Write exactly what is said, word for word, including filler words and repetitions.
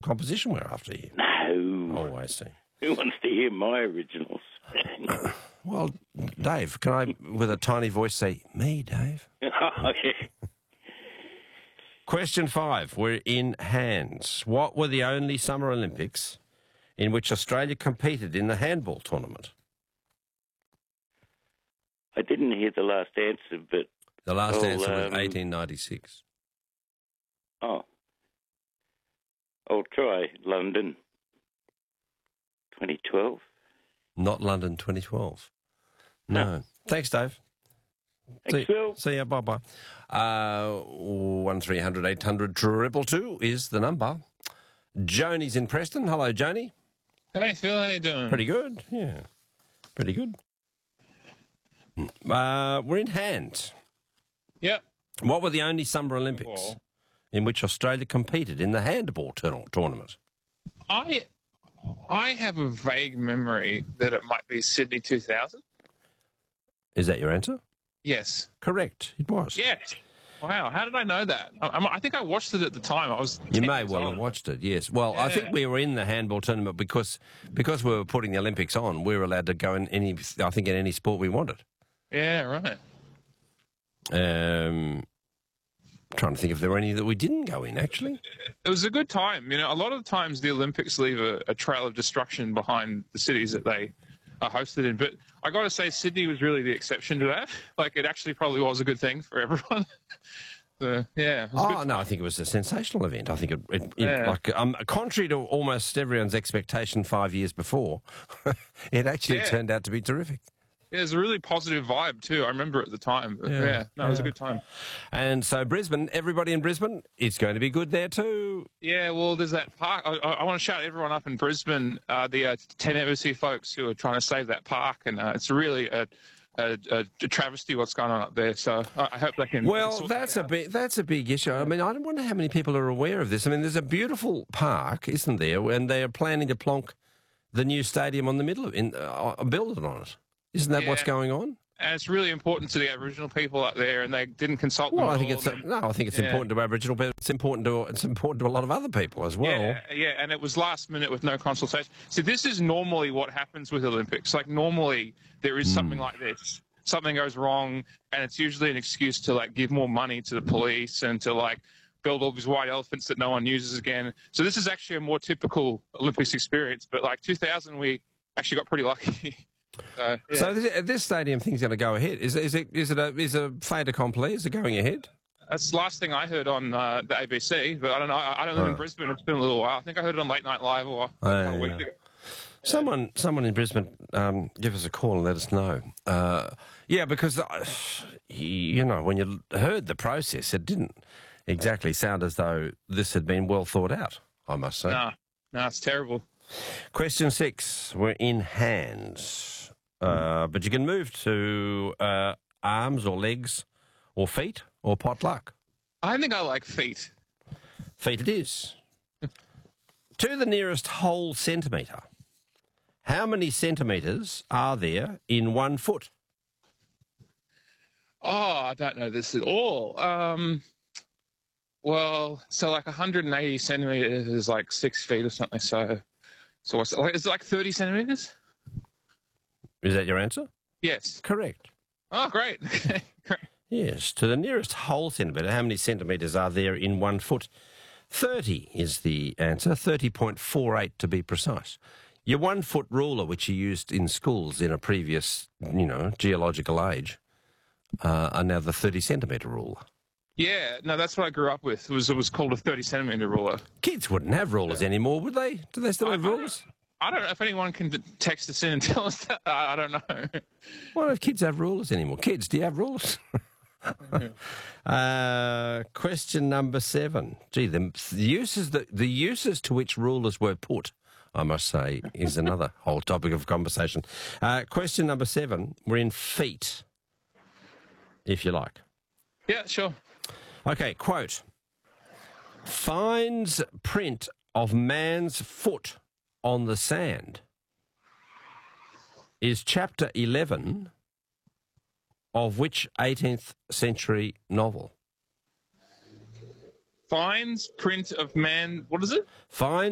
composition we're after here. No. Oh, I see. Who wants to hear my originals? Well, Dave, can I, with a tiny voice, say, me, Dave? Oh, yeah. Question five. We're in hands. What were the only Summer Olympics in which Australia competed in the handball tournament? I didn't hear the last answer, but... The last well, answer was um, eighteen ninety-six. Oh. I'll try London. twenty twelve? Not London twenty twelve. No. No. Thanks, Dave. Thanks, see, Phil. See ya. Bye-bye. Uh, one three hundred eight hundred triple two is the number. Joni's in Preston. Hello, Joni. Hey, Phil, how you doing? Pretty good, yeah. Pretty good. Uh, we're in hand. Yep. What were the only Summer Olympics Well, in which Australia competed in the handball tour- tournament? I I have a vague memory that it might be Sydney two thousand. Is that your answer? Yes. Correct. It was. Yes. Wow, how did I know that? I, I think I watched it at the time. I was. You ten may years well old. have watched it, yes. Well, I think Yeah. we were in the handball tournament because because we were putting the Olympics on, we were allowed to go in any, I think, in any sport we wanted. Yeah, right. Um, trying to think if there were any that we didn't go in, actually. It was a good time. You know, a lot of the times the Olympics leave a, a trail of destruction behind the cities that they are hosted in. But I got to say, Sydney was really the exception to that. Like, it actually probably was a good thing for everyone. So, yeah. It was a Oh, good no, I think it was a sensational event. I think it, it, it Yeah. like, um, contrary to almost everyone's expectation five years before, it actually Yeah. turned out to be terrific. Yeah, there's a really positive vibe too. I remember at the time. But Yeah, yeah, no, it was a yeah. good time. And so Brisbane, everybody in Brisbane, it's going to be good there too. Yeah, well, there's that park. I, I, I want to shout everyone up in Brisbane, uh, the uh, ten M C folks who are trying to save that park, and uh, it's really a, a, a travesty what's going on up there. So I, I hope they can. Well, sort that's that a out. big that's a big issue. I mean, I don't wonder how many people are aware of this. I mean, there's a beautiful park, isn't there? And they are planning to plonk the new stadium on the middle of in uh, build it on it. Isn't that what's Yeah. going on? And it's really important to the Aboriginal people up there, and they didn't consult them. Well, I at think all, it's and- no, I think it's Yeah. important to Aboriginal people. It's important to it's important to a lot of other people as well. Yeah, yeah, and it was last minute with no consultation. So this is normally what happens with Olympics. Like normally there is Hmm. something like this. Something goes wrong, and it's usually an excuse to like give more money to the police and to like build all these white elephants that no one uses again. So this is actually a more typical Olympics experience. But like two thousand, we actually got pretty lucky. So, yeah. So this, this stadium thing's going to go ahead. Is is it is it a is a fait accompli? Is it going ahead? That's the last thing I heard on uh, the A B C, but I don't know. I, I don't live in Oh. Brisbane. It's been a little while. I think I heard it on Late Night Live or Oh, a yeah, week yeah. ago. Someone, someone in Brisbane, um, give us a call and let us know. Uh, yeah, because uh, you know when you heard the process, it didn't exactly sound as though this had been well thought out. I must say. No, no, it's terrible. Question six: we're in hands, uh, but you can move to uh, arms or legs, or feet, or potluck. I think I like feet. Feet it is. To the nearest whole centimetre. How many centimetres are there in one foot? Oh, I don't know this at all. Um, well, so like one hundred eighty centimeters is like six feet or something. So, so what's like? Is it like thirty centimeters? Is that your answer? Yes. Correct. Oh, great. Great. Yes, to the nearest whole centimetre. How many centimetres are there in one foot? thirty is the answer, thirty point four eight to be precise. Your one-foot ruler, which you used in schools in a previous, you know, geological age, uh, are now the thirty-centimetre ruler. Yeah, no, that's what I grew up with. It was it was called a thirty centimeter ruler. Kids wouldn't have rulers anymore, would they? Do they still have I- I- rulers? I don't know if anyone can text us in and tell us that. I I don't know. Why don't kids have rulers anymore? Kids, do you have rulers? uh, question number seven. Gee, the, the uses the, the uses to which rulers were put, I must say, is another whole topic of conversation. Uh, question number seven. We're in feet, if you like. Yeah, sure. Okay, quote. Finds print of man's foot on the sand is chapter eleven of which eighteenth century novel? Finds print of man. What is it? Finds